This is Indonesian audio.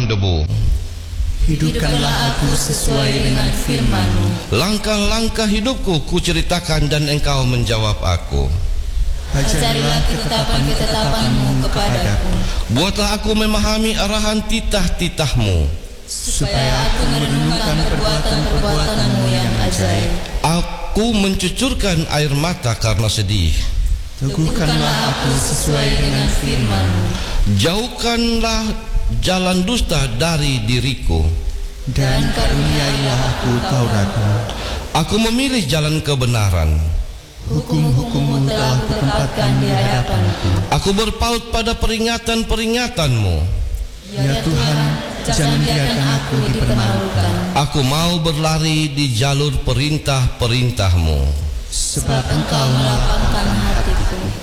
dalam debu. Hidupkanlah aku sesuai dengan firman-Mu. Langkah-langkah hidupku kuceritakan dan Engkau menjawab aku. Ajarilah ketetapan-ketetapan-Mu kepadaku, Buatlah aku memahami arahan titah-titah-Mu. supaya aku merenungkan perbuatan-perbuatan-Mu yang ajaib. Aku mencucurkan air mata karena sedih. Teguhkanlah aku sesuai dengan firman-Mu, Jauhkanlah jalan dusta dari diriku. dan karuniailah aku Taurat-Mu. Aku memilih jalan kebenaran. Hukum-hukum-Mu telah kutempatkan di hadapanku. Aku berpaut pada peringatan-peringatan-Mu. Ya Tuhan, jangan biarkan aku dipermalukan, Aku mau berlari di jalur perintah-perintah-Mu. sebab Engkau melapangkan